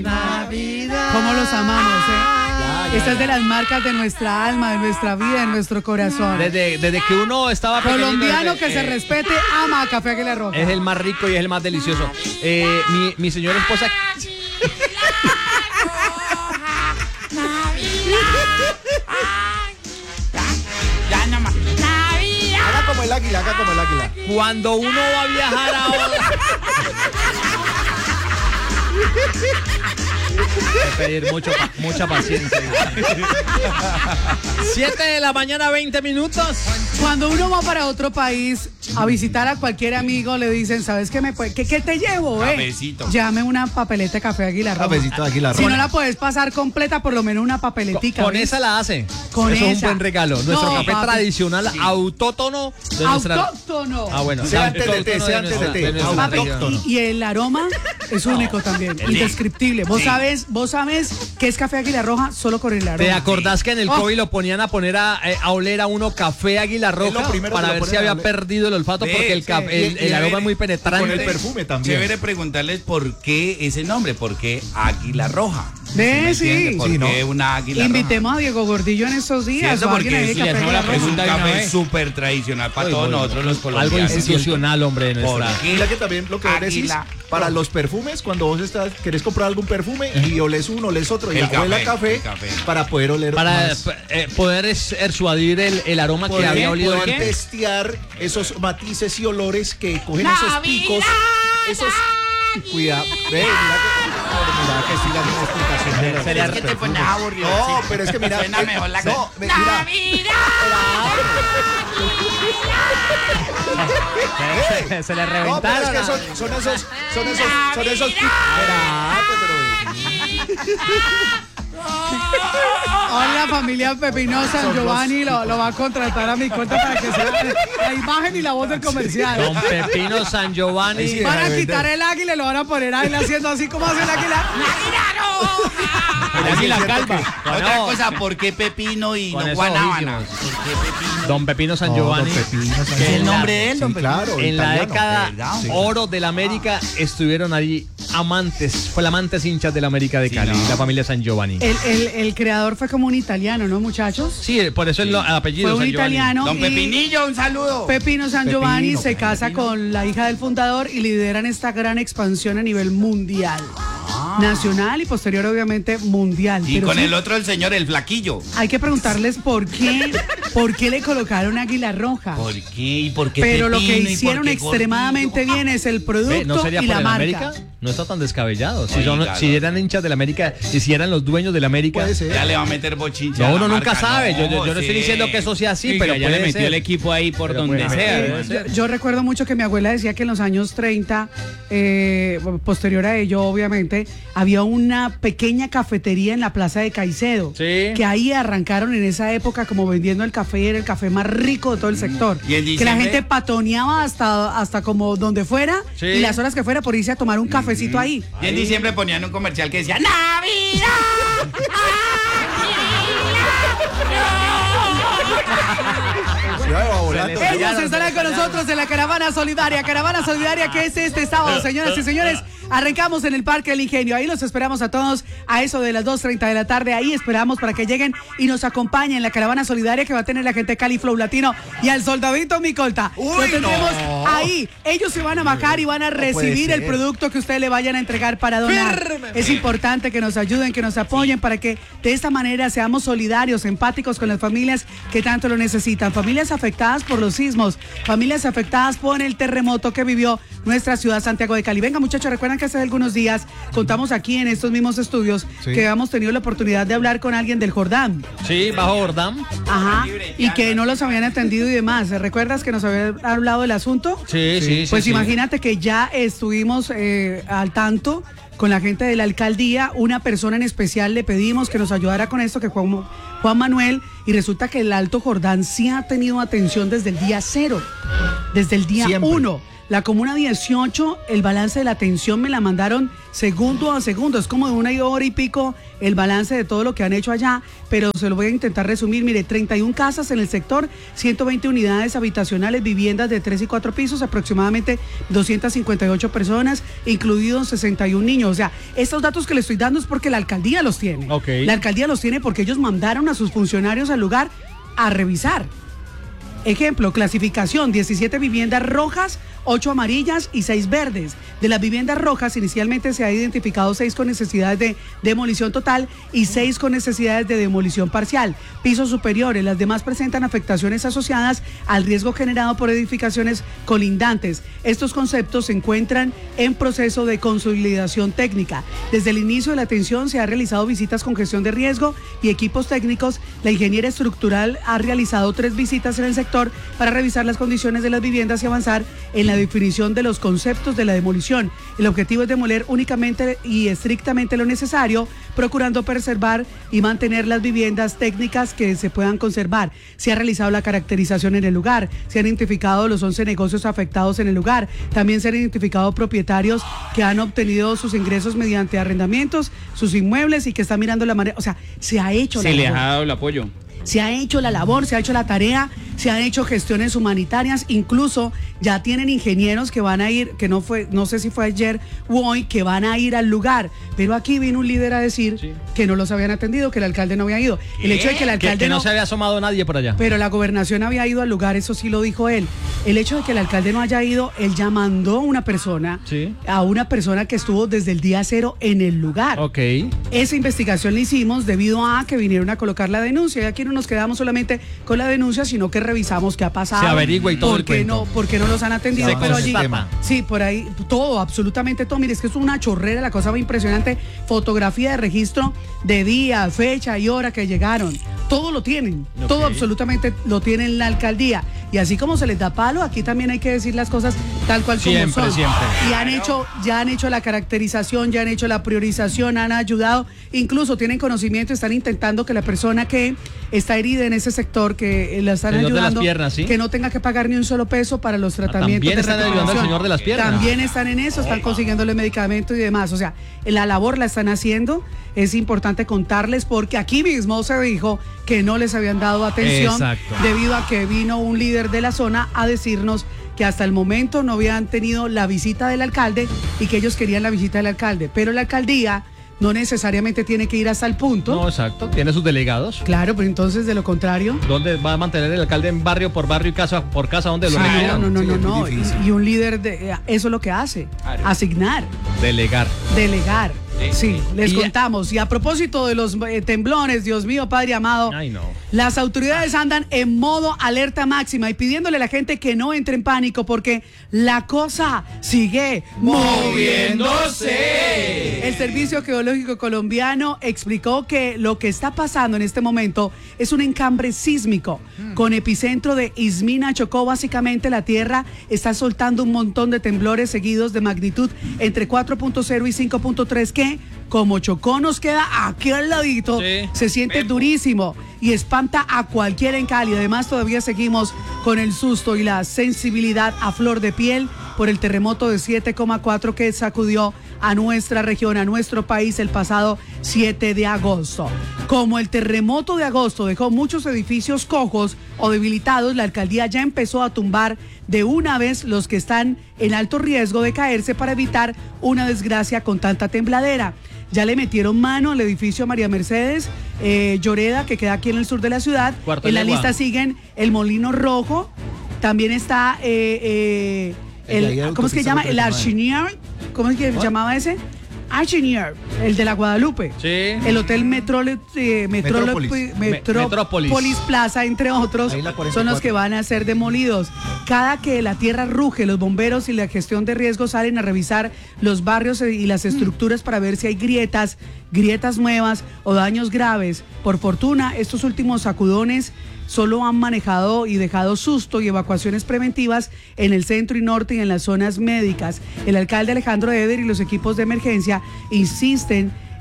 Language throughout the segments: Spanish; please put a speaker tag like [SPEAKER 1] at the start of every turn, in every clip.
[SPEAKER 1] Navidad.
[SPEAKER 2] Cómo los amamos, Esta es de las marcas de nuestra alma, de nuestra vida, de nuestro corazón.
[SPEAKER 3] Desde que uno estaba pequeñito,
[SPEAKER 2] Colombiano que se respete, ama a Café Águila Roja.
[SPEAKER 3] es el más rico y es el más delicioso. Mi señora esposa...
[SPEAKER 1] Ya nomás. Navidad.
[SPEAKER 4] Haga como el águila, haga como el águila.
[SPEAKER 3] Cuando uno va a viajar ahora... Hay que pedir mucha paciencia. 7 de la mañana, 20 minutos.
[SPEAKER 2] Cuando uno va para otro país a visitar a cualquier amigo, le dicen, ¿sabes qué qué te llevo,
[SPEAKER 1] Cafecito.
[SPEAKER 2] Llame una papeleta de Café Águila Roja.
[SPEAKER 4] Cafecito de Águila
[SPEAKER 2] Si
[SPEAKER 4] Roja.
[SPEAKER 2] no la puedes pasar completa, por lo menos una papeletica.
[SPEAKER 3] Con
[SPEAKER 2] ¿ves?
[SPEAKER 3] esa la hace.
[SPEAKER 2] Con
[SPEAKER 3] Eso es un
[SPEAKER 2] esa.
[SPEAKER 3] buen regalo. Nuestro
[SPEAKER 2] No,
[SPEAKER 3] café
[SPEAKER 2] papi.
[SPEAKER 3] tradicional, autóctono de nuestra...
[SPEAKER 2] Autóctono.
[SPEAKER 3] Ah, bueno.
[SPEAKER 4] Sea antes de té,
[SPEAKER 3] autóctono
[SPEAKER 4] sea antes de té.
[SPEAKER 3] de nuestra
[SPEAKER 2] Papi,
[SPEAKER 3] región.
[SPEAKER 2] y el aroma es único también, indescriptible. Vos sabes qué es Café Águila Roja solo con el aroma.
[SPEAKER 3] ¿Te acordás que en el
[SPEAKER 2] Oh.
[SPEAKER 3] COVID lo ponían a poner a oler a uno café Águila Roja
[SPEAKER 4] lo primero que
[SPEAKER 3] para
[SPEAKER 4] lo
[SPEAKER 3] ver
[SPEAKER 4] ponen
[SPEAKER 3] si
[SPEAKER 4] a
[SPEAKER 3] había
[SPEAKER 4] oler.
[SPEAKER 3] perdido el olfato porque el
[SPEAKER 4] Y
[SPEAKER 3] aroma es muy penetrante?
[SPEAKER 4] con el perfume también.
[SPEAKER 1] Chévere preguntarles por qué ese nombre, por qué Águila Roja.
[SPEAKER 2] Ve,
[SPEAKER 1] ¿Sí me entiende?
[SPEAKER 2] sí.
[SPEAKER 1] ¿Por
[SPEAKER 4] Sí,
[SPEAKER 1] qué
[SPEAKER 4] ¿no?
[SPEAKER 1] una águila
[SPEAKER 2] Invitemos a Diego Gordillo en estos días.
[SPEAKER 1] Cierto,
[SPEAKER 2] o alguien
[SPEAKER 1] porque
[SPEAKER 2] ahí de
[SPEAKER 1] es,
[SPEAKER 2] Café Águila
[SPEAKER 1] es
[SPEAKER 2] Roja.
[SPEAKER 1] un
[SPEAKER 3] de una
[SPEAKER 1] café
[SPEAKER 3] vez.
[SPEAKER 1] súper tradicional para todos nosotros los
[SPEAKER 3] Algo
[SPEAKER 1] colombianos.
[SPEAKER 3] institucional, hombre, de nuestra...
[SPEAKER 1] ¿Por qué?
[SPEAKER 4] Mira que también lo que vos decís,
[SPEAKER 1] Águila
[SPEAKER 4] para
[SPEAKER 1] Roja.
[SPEAKER 4] los perfumes, cuando vos querés comprar algún perfume y olés uno, olés otro, y
[SPEAKER 1] El
[SPEAKER 4] huele a
[SPEAKER 1] café,
[SPEAKER 4] café,
[SPEAKER 1] el café.
[SPEAKER 4] para poder oler
[SPEAKER 3] Para
[SPEAKER 4] más.
[SPEAKER 3] poder persuadir el aroma que había olido.
[SPEAKER 4] Poder testear esos matices y olores que cogen esos picos. Esos... Cuidado, ve, mira que sí la misma explicación. de los
[SPEAKER 3] Se le-
[SPEAKER 1] Es que te pones aburrido.
[SPEAKER 4] No, pero es que mira,
[SPEAKER 1] Suena mejor la
[SPEAKER 4] no, mira,
[SPEAKER 3] Se le
[SPEAKER 4] no, pero es
[SPEAKER 3] reventaron.
[SPEAKER 4] que son esos Espérate,
[SPEAKER 2] Ahora la familia Pepino San Giovanni lo va a contratar a mi cuenta para que sea la imagen y la voz del comercial.
[SPEAKER 3] Don Pepino San Giovanni.
[SPEAKER 4] Sí,
[SPEAKER 2] Van a
[SPEAKER 4] de
[SPEAKER 2] quitar
[SPEAKER 4] vender.
[SPEAKER 2] el águila y lo van a poner a él haciendo así como hace el águila.
[SPEAKER 3] El águila
[SPEAKER 4] es cierto
[SPEAKER 3] calva.
[SPEAKER 1] Otra
[SPEAKER 3] No,
[SPEAKER 1] cosa, ¿por qué pepino y
[SPEAKER 3] Con
[SPEAKER 1] no
[SPEAKER 3] esos
[SPEAKER 1] guanábana?
[SPEAKER 3] ojísimos.
[SPEAKER 1] ¿Por qué pepino?
[SPEAKER 3] Don Pepino San Giovanni.
[SPEAKER 1] ¿Es el nombre de él, don
[SPEAKER 4] Sí,
[SPEAKER 1] Pepino?
[SPEAKER 4] claro.
[SPEAKER 3] En la
[SPEAKER 4] italiano.
[SPEAKER 3] década
[SPEAKER 1] ¿verdad? Sí.
[SPEAKER 3] oro de la América estuvieron allí flamantes hinchas de la América de
[SPEAKER 1] Sí,
[SPEAKER 3] Cali,
[SPEAKER 1] no.
[SPEAKER 3] la familia San Giovanni.
[SPEAKER 2] El creador fue como un italiano, ¿no, muchachos?
[SPEAKER 3] Sí, por eso el apellido
[SPEAKER 2] Fue un
[SPEAKER 3] San Giovanni.
[SPEAKER 2] italiano.
[SPEAKER 1] Don
[SPEAKER 2] y
[SPEAKER 1] Pepinillo, un saludo.
[SPEAKER 2] Pepino San Giovanni
[SPEAKER 4] Pepino,
[SPEAKER 2] se casa con la hija del fundador y lideran esta gran expansión a nivel mundial. Nacional y posterior, obviamente, mundial.
[SPEAKER 1] Y
[SPEAKER 2] Pero
[SPEAKER 1] con
[SPEAKER 2] sí,
[SPEAKER 1] el otro, el señor, el flaquillo.
[SPEAKER 2] hay que preguntarles por qué le colocaron Águila Roja.
[SPEAKER 1] ¿Por qué? ¿Y por qué
[SPEAKER 2] Pero lo que
[SPEAKER 1] pepino? ¿Y por
[SPEAKER 2] hicieron
[SPEAKER 1] qué
[SPEAKER 2] extremadamente
[SPEAKER 1] gordillo?
[SPEAKER 2] bien es el producto
[SPEAKER 3] ¿No sería
[SPEAKER 2] y
[SPEAKER 3] por
[SPEAKER 2] la
[SPEAKER 3] el
[SPEAKER 2] marca.
[SPEAKER 3] América? No está tan descabellado.
[SPEAKER 1] Oiga,
[SPEAKER 3] Si eran hinchas de la América y si eran los dueños de la América.
[SPEAKER 4] Puede ser.
[SPEAKER 1] Ya le va a meter bochincha.
[SPEAKER 3] No,
[SPEAKER 1] a la
[SPEAKER 3] uno nunca
[SPEAKER 1] marca.
[SPEAKER 3] sabe. Yo no
[SPEAKER 1] sí.
[SPEAKER 3] estoy diciendo que eso sea así, pero
[SPEAKER 5] ya
[SPEAKER 3] puede
[SPEAKER 5] le metió
[SPEAKER 3] ser.
[SPEAKER 5] el equipo ahí por
[SPEAKER 3] Pero
[SPEAKER 5] donde
[SPEAKER 3] puede
[SPEAKER 5] sea.
[SPEAKER 3] ser.
[SPEAKER 2] Yo recuerdo mucho que mi abuela decía que en los años 30, posterior a ello, obviamente, había una pequeña cafetería en la Plaza de Caicedo.
[SPEAKER 3] Sí.
[SPEAKER 2] Que ahí arrancaron en esa época como vendiendo el café y era el café más rico de todo el sector.
[SPEAKER 1] Y en
[SPEAKER 2] Que la
[SPEAKER 1] diciembre-
[SPEAKER 2] gente patoneaba hasta como donde fuera
[SPEAKER 3] Sí.
[SPEAKER 2] y las horas que fuera por irse a tomar un cafecito ahí.
[SPEAKER 1] Y en diciembre ponían un comercial que decía ¡Navidad!
[SPEAKER 4] Cuidado, va volando.
[SPEAKER 2] Ellos estarán con nosotros en la Caravana Solidaria. Caravana Solidaria que es este sábado, señoras y señores. Arrancamos en el Parque del Ingenio. Ahí los esperamos a todos a eso de las 2:30 de la tarde. Ahí esperamos para que lleguen y nos acompañen en la Caravana Solidaria que va a tener la gente de Cali Flow Latino y al soldadito Micolta. Lo tendremos ahí. Ellos se van a bajar y van a recibir el
[SPEAKER 4] ser.
[SPEAKER 2] producto que ustedes le vayan a entregar para donar. Es importante que nos ayuden, que nos apoyen para que de esta manera seamos solidarios, empáticos con las familias que tanto lo necesitan. Familias afectadas por los sismos, familias afectadas por el terremoto que vivió nuestra ciudad Santiago de Cali. Venga, muchachos, recuerdan que hace algunos días contamos aquí en estos mismos estudios
[SPEAKER 4] Sí.
[SPEAKER 2] que habíamos tenido la oportunidad de hablar con alguien del Jordán.
[SPEAKER 3] Sí, bajo Jordán.
[SPEAKER 2] Ajá. Y que no los habían atendido y demás. ¿Recuerdas que nos habían hablado del asunto?
[SPEAKER 3] Sí.
[SPEAKER 2] Pues imagínate que ya estuvimos al tanto con la gente de la alcaldía. Una persona en especial le pedimos que nos ayudara con esto, que Juan Manuel, y resulta que el Alto Jordán sí ha tenido atención desde el día 0, desde el día
[SPEAKER 4] Siempre.
[SPEAKER 2] 1. La comuna 18, el balance de la atención me la mandaron segundo a segundo. Es como de 1 hora y pico el balance de todo lo que han hecho allá, pero se lo voy a intentar resumir. Mire, 31 casas en el sector, 120 unidades habitacionales, viviendas de 3 y 4 pisos, aproximadamente 258 personas, incluidos 61 niños. O sea, estos datos que le estoy dando es porque la alcaldía los tiene.
[SPEAKER 3] Okay.
[SPEAKER 2] La alcaldía los tiene porque ellos mandaron a sus funcionarios al lugar a revisar. Ejemplo, clasificación, 17 viviendas rojas, 8 amarillas y 6 verdes. De las viviendas rojas, inicialmente se ha identificado 6 con necesidades de demolición total y 6 con necesidades de demolición parcial. Pisos superiores, las demás presentan afectaciones asociadas al riesgo generado por edificaciones colindantes. Estos conceptos se encuentran en proceso de consolidación técnica. Desde el inicio de la atención se han realizado visitas con gestión de riesgo y equipos técnicos. La ingeniera estructural ha realizado 3 visitas en el sector para revisar las condiciones de las viviendas y avanzar en la definición de los conceptos de la demolición. El objetivo es demoler únicamente y estrictamente lo necesario, procurando preservar y mantener las viviendas técnicas que se puedan conservar. Se ha realizado la caracterización en el lugar, se han identificado los 11 negocios afectados en el lugar, también se han identificado propietarios que han obtenido sus ingresos mediante arrendamientos, sus inmuebles y que están mirando la manera, o sea, se ha hecho la
[SPEAKER 1] Se le
[SPEAKER 2] labor.
[SPEAKER 1] ha dado el apoyo.
[SPEAKER 2] Se ha hecho la labor, se ha hecho la tarea, se han hecho gestiones humanitarias, incluso ya tienen ingenieros que van a ir, que no sé si fue ayer o hoy, que van a ir al lugar. Pero aquí vino un líder a decir que no los habían atendido, que el alcalde no había ido. El hecho de que el alcalde
[SPEAKER 3] que no se había asomado nadie por allá.
[SPEAKER 2] Pero la gobernación había ido al lugar, eso sí lo dijo él. El hecho de que el alcalde no haya ido, él ya mandó a una persona que estuvo desde el día 0 en el lugar.
[SPEAKER 3] Ok.
[SPEAKER 2] Esa investigación la hicimos debido a que vinieron a colocar la denuncia. Y aquí no nos quedamos solamente con la denuncia, sino que revisamos qué ha pasado.
[SPEAKER 3] Se averigua y todo el cuento.
[SPEAKER 2] ¿Por qué no los han atendido?
[SPEAKER 3] Se
[SPEAKER 2] Pero allí,
[SPEAKER 3] constata.
[SPEAKER 2] sí, por ahí, todo, absolutamente todo. Mire, es que es una chorrera, la cosa va impresionante. Fotografía de registro de día, fecha y hora que llegaron. Todo lo tienen, todo absolutamente lo tienen la alcaldía. Y así como se les da palo, aquí también hay que decir las cosas tal cual como son.
[SPEAKER 3] Siempre.
[SPEAKER 2] Y ya han hecho la caracterización, ya han hecho la priorización, han ayudado, incluso tienen conocimiento, están intentando que la persona que está herida en ese sector, que la están
[SPEAKER 3] Señor de
[SPEAKER 2] ayudando,
[SPEAKER 3] las piernas, ¿sí?
[SPEAKER 2] que no tenga que pagar ni un solo peso para los tratamientos.
[SPEAKER 3] También están ayudando al señor de las piernas.
[SPEAKER 2] También están en eso, están consiguiéndole medicamentos y demás. O sea, la labor la están haciendo. Es importante contarles porque aquí mismo se dijo que no les habían dado atención.
[SPEAKER 3] Exacto.
[SPEAKER 2] Debido a que vino un líder de la zona a decirnos que hasta el momento no habían tenido la visita del alcalde y que ellos querían la visita del alcalde. Pero la alcaldía no necesariamente tiene que ir hasta el punto.
[SPEAKER 3] No, exacto. Tiene sus delegados.
[SPEAKER 2] Claro, pero entonces de lo contrario.
[SPEAKER 3] ¿Dónde va a mantener el alcalde en barrio por barrio y casa por casa? ¿Dónde lo
[SPEAKER 2] No,
[SPEAKER 3] retiran?
[SPEAKER 2] no.
[SPEAKER 4] Sí, es difícil.
[SPEAKER 2] Y un líder eso es lo que hace.
[SPEAKER 1] Claro.
[SPEAKER 2] Asignar,
[SPEAKER 3] Delegar.
[SPEAKER 2] delegar. Sí, les
[SPEAKER 3] Y-
[SPEAKER 2] contamos. Y a propósito de los temblores, Dios mío, Padre amado,
[SPEAKER 3] Ay, no.
[SPEAKER 2] las autoridades andan en modo alerta máxima y pidiéndole a la gente que no entre en pánico porque la cosa sigue moviéndose. El Servicio Geológico Colombiano explicó que lo que está pasando en este momento es un encambre sísmico con epicentro de Izmina, Chocó. Básicamente la tierra está soltando un montón de temblores seguidos de magnitud entre 4.0 y 5.3 que, como Chocó nos queda aquí al ladito,
[SPEAKER 3] Sí.
[SPEAKER 2] se siente durísimo y espanta a cualquiera en Cali. Además, todavía seguimos con el susto y la sensibilidad a flor de piel por el terremoto de 7,4 que sacudió a nuestra región, a nuestro país el pasado 7 de agosto. Como el terremoto de agosto dejó muchos edificios cojos o debilitados, la alcaldía ya empezó a tumbar de una vez los que están en alto riesgo de caerse para evitar una desgracia con tanta tembladera. Ya le metieron mano al edificio María Mercedes Lloreda, que queda aquí en el sur de la ciudad.
[SPEAKER 3] Cuarto
[SPEAKER 2] En la
[SPEAKER 3] Legua.
[SPEAKER 2] lista siguen el Molino Rojo, también está ¿cómo es que se llama? El Archinier. ¿Cómo es que se llamaba ese? Archinier, el de la Guadalupe.
[SPEAKER 3] Sí.
[SPEAKER 2] El Hotel
[SPEAKER 4] Metrópolis.
[SPEAKER 2] Metrópolis Plaza, entre otros,
[SPEAKER 4] Ahí la 44.
[SPEAKER 2] son los que van a ser demolidos. Cada que la tierra ruge, los bomberos y la gestión de riesgos salen a revisar los barrios y las estructuras para ver si hay grietas nuevas o daños graves. Por fortuna, estos últimos sacudones solo han manejado y dejado susto y evacuaciones preventivas en el centro y norte y en las zonas médicas. El alcalde Alejandro Eder y los equipos de emergencia insisten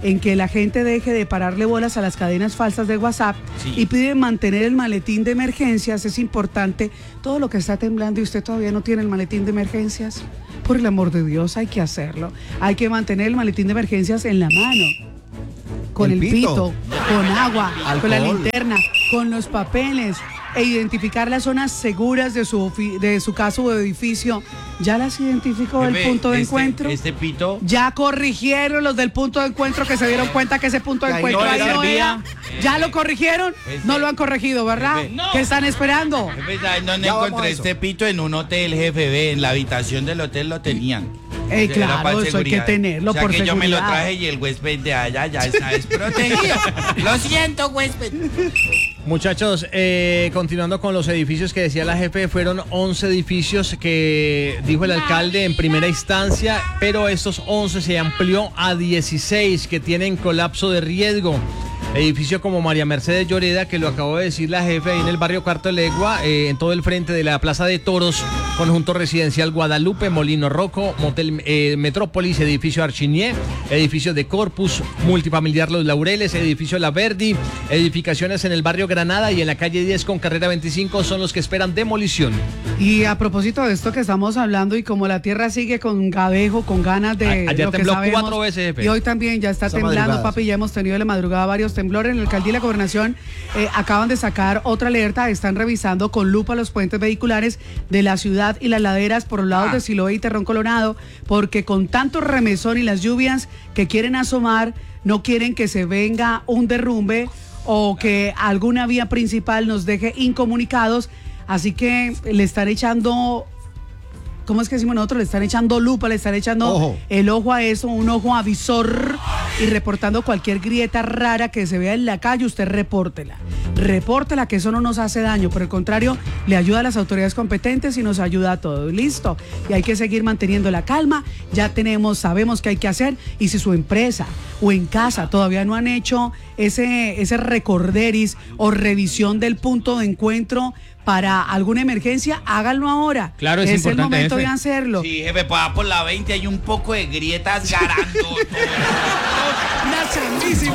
[SPEAKER 2] en que la gente deje de pararle bolas a las cadenas falsas de WhatsApp y pide mantener el maletín de emergencias. Es importante, todo lo que está temblando y usted todavía no tiene el maletín de emergencias, por el amor de Dios, hay que hacerlo. Hay que mantener el maletín de emergencias en la mano, con el pito, con agua, con la linterna, con los papeles, e identificar las zonas seguras de su casa o edificio. ¿Ya las identificó el punto de encuentro?
[SPEAKER 1] Este pito.
[SPEAKER 2] Ya corrigieron los del punto de encuentro, que se dieron cuenta que ese punto de encuentro ahí no era. ¿Ya lo corrigieron? No lo han corregido, ¿verdad? ¿Qué están esperando?
[SPEAKER 1] ¿Dónde encontré este pito? En un hotel, jefe, ve, en la habitación del hotel lo tenían.
[SPEAKER 2] Claro, eso hay que tenerlo,
[SPEAKER 1] o sea,
[SPEAKER 2] por
[SPEAKER 1] que
[SPEAKER 2] seguridad.
[SPEAKER 1] yo me lo traje y el huésped de allá ya está desprotegido. Lo siento, huésped.
[SPEAKER 3] Muchachos, continuando con los edificios que decía la jefe, fueron 11 edificios que dijo el alcalde en primera instancia, pero estos 11 se amplió a 16 que tienen colapso de riesgo. Edificio como María Mercedes Lloreda, que lo acabó de decir la jefe, ahí en el barrio Cuarto Legua, en todo el frente de la Plaza de Toros, conjunto residencial Guadalupe, Molino Roco, Motel Metrópolis, edificio Archinier, edificio de Corpus, multifamiliar Los Laureles, edificio La Verdi, edificaciones en el barrio Granada y en la calle 10 con carrera 25 son los que esperan demolición.
[SPEAKER 2] Y a propósito de esto que estamos hablando, y como la tierra sigue con gabejo, con ganas de
[SPEAKER 3] ayer
[SPEAKER 2] lo que
[SPEAKER 3] tembló
[SPEAKER 2] sabemos,
[SPEAKER 3] 4 veces, jefe.
[SPEAKER 2] Y hoy también ya está temblando, papi, ya hemos tenido en la madrugada varios temblores. En la alcaldía y la gobernación acaban de sacar otra alerta, están revisando con lupa los puentes vehiculares de la ciudad y las laderas por los lados de Siloé y Terrón Colorado, porque con tanto remesón y las lluvias que quieren asomar, no quieren que se venga un derrumbe o que alguna vía principal nos deje incomunicados, así que le están echando... ¿Cómo es que decimos nosotros? Le están echando lupa, le están echando el ojo a eso, un ojo avisor, y reportando cualquier grieta rara que se vea en la calle, usted repórtela. Repórtela, que eso no nos hace daño, por el contrario, le ayuda a las autoridades competentes y nos ayuda a todos. Listo. Y hay que seguir manteniendo la calma, ya sabemos qué hay que hacer, y si su empresa o en casa todavía no han hecho ese recorderis o revisión del punto de encuentro para alguna emergencia, háganlo ahora.
[SPEAKER 3] Claro, es
[SPEAKER 2] el momento
[SPEAKER 3] jefe.
[SPEAKER 2] de hacerlo.
[SPEAKER 1] Sí, jefe, pues por la 20 hay un poco de grietas garando.